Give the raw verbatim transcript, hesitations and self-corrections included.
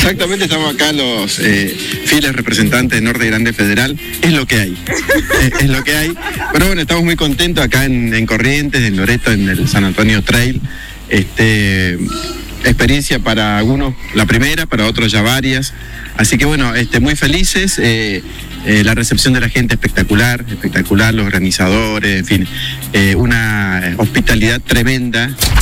Exactamente, estamos acá los eh, fieles representantes de Norte Grande Federal. Es lo que hay, es, es lo que hay. Pero bueno, estamos muy contentos acá en, en Corrientes, en Loreto, en el San Antonio Trail. Este, experiencia para algunos la primera, para otros ya varias. Así que bueno, este, muy felices. Eh, eh, la recepción de la gente espectacular, espectacular, los organizadores, en fin, eh, una hospitalidad tremenda.